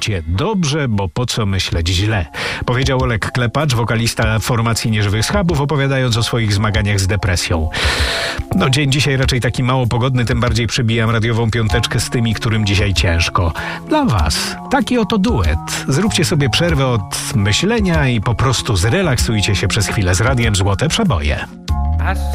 Myślcie dobrze, bo po co myśleć źle? Powiedział Olek Klepacz, wokalista formacji Nieżywych Schabów, opowiadając o swoich zmaganiach z depresją. No, dzień dzisiaj raczej taki mało pogodny, tym bardziej przebijam radiową piąteczkę z tymi, którym dzisiaj ciężko. Dla was taki oto duet. Zróbcie sobie przerwę od myślenia i po prostu zrelaksujcie się przez chwilę z radiem Złote Przeboje.